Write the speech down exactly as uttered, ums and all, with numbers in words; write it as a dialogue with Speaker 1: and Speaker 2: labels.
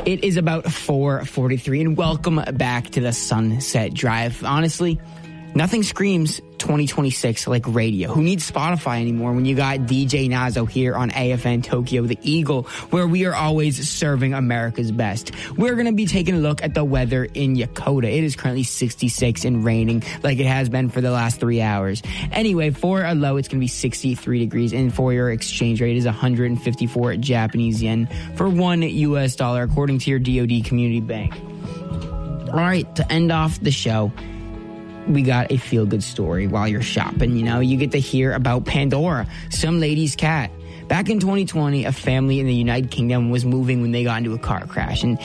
Speaker 1: It is about four forty-three, and welcome back to the Sunset Drive. Honestly, nothing screams twenty twenty-six like radio. Who needs Spotify anymore when you got D J Nazo here on A F N Tokyo, the Eagle, where we are always serving America's best. We're going to be taking a look at the weather in Yokota. It is currently sixty-six and raining like it has been for the last three hours. Anyway, for a low, it's going to be sixty-three degrees, and for your exchange rate is one hundred fifty-four Japanese yen for one U S dollar, according to your D O D Community Bank. All right, to end off the show, we got a feel-good story while you're shopping. You know, you get to hear about Pandora, some lady's cat. Back in twenty twenty, a family in the United Kingdom was moving when they got into a car crash, and